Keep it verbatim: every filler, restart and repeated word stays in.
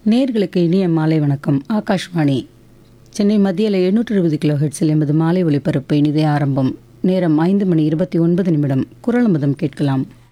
நேர்களுக்கு இனிய மாலை வணக்கம். ஆகாஷ்வாணி சென்னை மத்தியில் எண்ணூற்று இருபது கிலோ ஹெட்ஸில் எமது மாலை ஒலிபரப்பு இனிதே ஆரம்பம். நேரம் ஐந்து மணி இருபத்தி ஒன்பது நிமிடம். குரல் அமுதம் கேட்கலாம்.